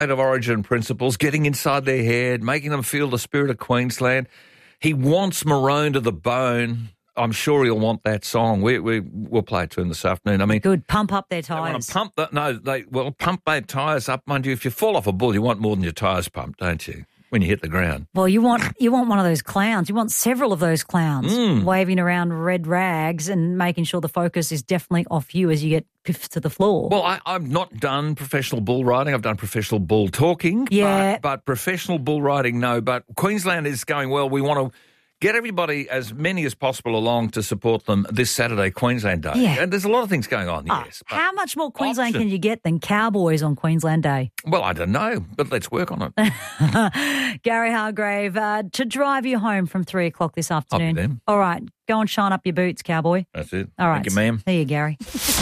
of origin principles, getting inside their head, making them feel the spirit of Queensland. He wants Maroon to the bone. I'm sure he'll want that song. We'll play a tune this afternoon. I mean, good. Pump up their tyres. Pump their tyres up, mind you. If you fall off a bull, you want more than your tyres pumped, don't you? When you hit the ground. Well, you want one of those clowns. You want several of those clowns waving around red rags and making sure the focus is definitely off you as you get piffed to the floor. Well, I've not done professional bull riding. I've done professional bull talking. Yeah. But professional bull riding, no. But Queensland is going well. We want to get everybody, as many as possible, along to support them this Saturday, Queensland Day. Yeah. And there's a lot of things going on, yes. How much more Queensland can you get than Cowboys on Queensland Day? Well, I don't know, but let's work on it. Gary Hargrave, to drive you home from 3 o'clock this afternoon. I'll be there. All right, go and shine up your boots, Cowboy. That's it. All right. Thank you, ma'am. There you, Gary.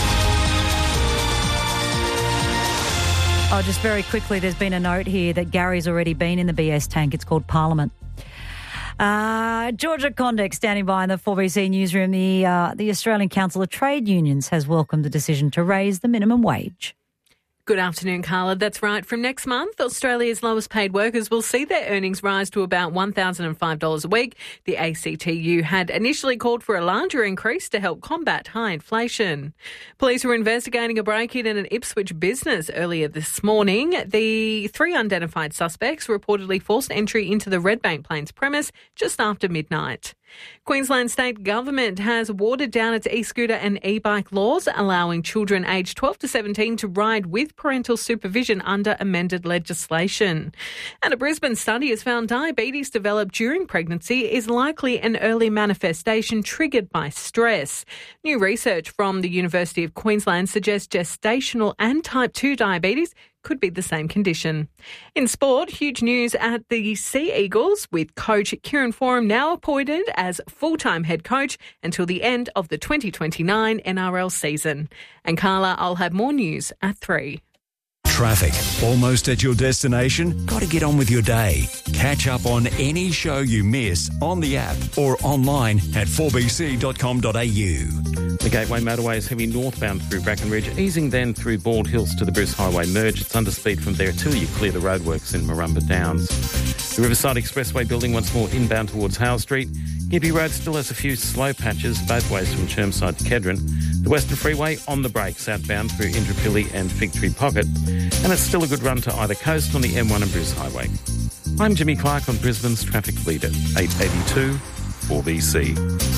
Oh, just very quickly, there's been a note here that Gary's already been in the BS tank. It's called Parliament. Georgia Condick standing by in the 4BC newsroom. The Australian Council of Trade Unions has welcomed the decision to raise the minimum wage. Good afternoon, Carla. That's right. From next month, Australia's lowest paid workers will see their earnings rise to about $1,005 a week. The ACTU had initially called for a larger increase to help combat high inflation. Police were investigating a break-in at an Ipswich business earlier this morning. The 3 unidentified suspects reportedly forced entry into the Redbank Plains premise just after midnight. Queensland State Government has watered down its e-scooter and e-bike laws, allowing children aged 12 to 17 to ride with parental supervision under amended legislation. And a Brisbane study has found diabetes developed during pregnancy is likely an early manifestation triggered by stress. New research from the University of Queensland suggests gestational and type 2 diabetes could be the same condition. In sport, huge news at the Sea Eagles, with coach Kieran Foran now appointed as full-time head coach until the end of the 2029 NRL season. And Carla, I'll have more news at 3. Traffic. Almost at your destination? Got to get on with your day. Catch up on any show you miss on the app or online at 4bc.com.au. The Gateway Motorway is heavy northbound through Brackenridge, easing then through Bald Hills to the Bruce Highway merge. It's under speed from there till you clear the roadworks in Marumba Downs. The Riverside Expressway building once more inbound towards Hale Street. Gippy Road still has a few slow patches both ways from Chermside to Kedron. The Western Freeway on the brakes outbound through Indooroopilly and Fig Tree Pocket. And it's still a good run to either coast on the M1 and Bruce Highway. I'm Jimmy Clark on Brisbane's Traffic Leader, 882 4BC.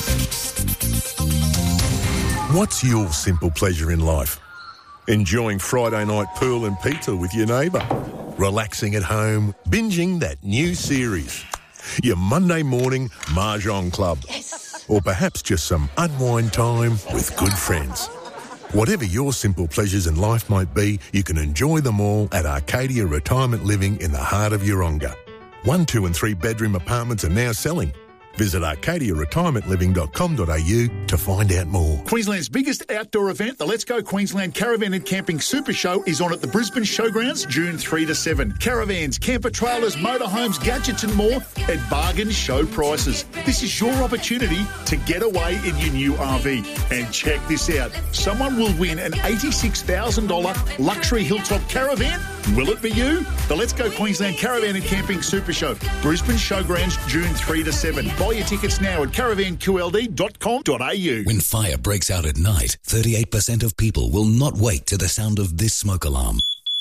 What's your simple pleasure in life? Enjoying Friday night pool and pizza with your neighbour? Relaxing at home, binging that new series? Your Monday morning Mahjong Club? Yes. Or perhaps just some unwind time with good friends? Whatever your simple pleasures in life might be, you can enjoy them all at Arcadia Retirement Living in the heart of Yeronga. 1, 2 and 3 bedroom apartments are now selling. Visit arcadiaretirementliving.com.au to find out more. Queensland's biggest outdoor event, the Let's Go Queensland Caravan and Camping Super Show, is on at the Brisbane Showgrounds June 3 to 7. Caravans, camper trailers, motorhomes, gadgets and more at bargain show prices. This is your opportunity to get away in your new RV. And check this out. Someone will win an $86,000 luxury hilltop caravan. Will it be you? The Let's Go Queensland Caravan and Camping Super Show, Brisbane Showgrounds June 3 to 7. Buy your tickets now at caravanqld.com.au. When fire breaks out at night, 38% of people will not wake to the sound of this smoke alarm.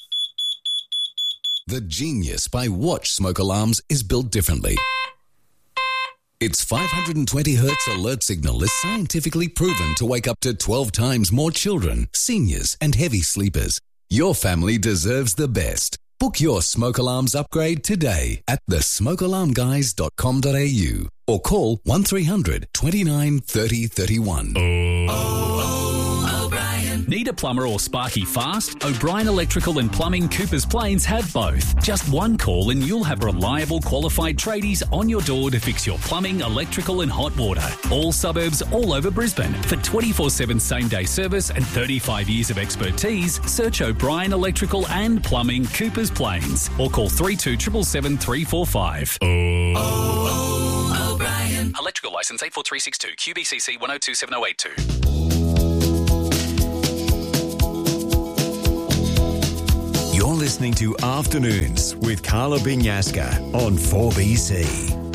The genius by Watch smoke alarms is built differently. Its 520 Hz alert signal is scientifically proven to wake up to 12 times more children, seniors and heavy sleepers. Your family deserves the best. Book your smoke alarms upgrade today at thesmokealarmguys.com.au or call 1300 29 30 31. Need a plumber or sparky fast? O'Brien Electrical and Plumbing Coopers Plains have both. Just one call and you'll have reliable, qualified tradies on your door to fix your plumbing, electrical and hot water. All suburbs all over Brisbane. For 24/7 same-day service and 35 years of expertise, search O'Brien Electrical and Plumbing Coopers Plains or call 3277 345. O'Brien. Electrical licence 84362 QBCC 1027082. You're listening listening to Afternoons with Carla Binyaska on 4BC.